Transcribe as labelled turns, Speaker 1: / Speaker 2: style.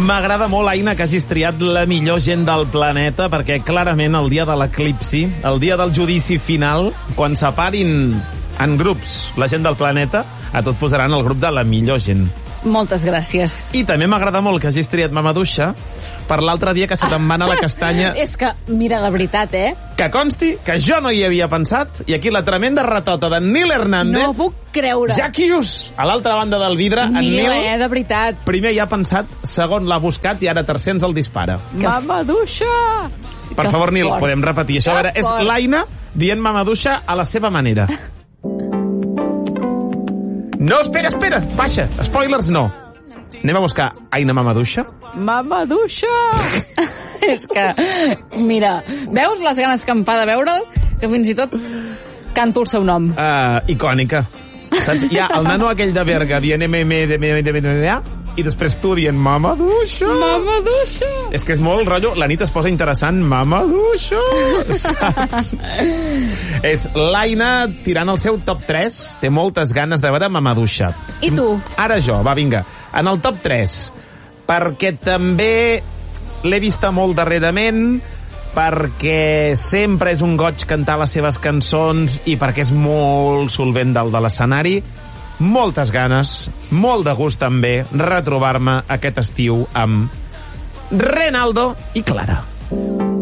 Speaker 1: M'agrada molt, Aina, que hagis triat la millor gent del planeta, perquè clarament el dia de l'eclipsi, el dia del judici final, quan separin en grups la gent del planeta, a tu et posaran el grup de la millor gent.
Speaker 2: Moltes gràcies.
Speaker 1: I també m'agrada molt que hagis triat Mamadouxa per l'altre dia que se te'n va anar la castanya.
Speaker 2: És que, mira, la veritat,
Speaker 1: Que consti que jo no hi havia pensat, i aquí la tremenda retota d'en Nil Hernández.
Speaker 2: No puc creure.
Speaker 1: Jack Hughes, a l'altra banda del vidre.
Speaker 2: Nil,
Speaker 1: en Nil,
Speaker 2: de veritat.
Speaker 1: primer hi ha pensat, segon l'ha buscat i ara tercer ens el dispara.
Speaker 2: Mamadouxa!
Speaker 1: Per favor, Nil, podem repetir això. A veure, és l'Aina dient Mamadouxa a la seva manera. No, espera, baixa. Spoilers no. Anem a buscar Aina Mamadouxa.
Speaker 2: Mamadouxa! És que, mira, veus les ganes que em fa de veure'l? Que fins i tot canto el seu nom.
Speaker 1: Icònica. Saps? Hi ha el nano aquell de Berga dient MMDMDMDA i després tu dient Mamadouxa.
Speaker 2: Mamadouxa!
Speaker 1: És que és molt rotllo, la nit es posa interessant. Mamadouxa! Saps? És l'Aina tirant el seu top 3. Té moltes ganes de veure Mamadouxa.
Speaker 2: I tu?
Speaker 1: Ara jo, va, vinga. En el top 3, perquè també l'he vista molt darrerament, perquè sempre és un goig cantar les seves cançons i perquè és molt solvent dalt de l'escenari. Moltes ganes, molt de gust també, retrobar-me aquest estiu amb Renaldo i Clara.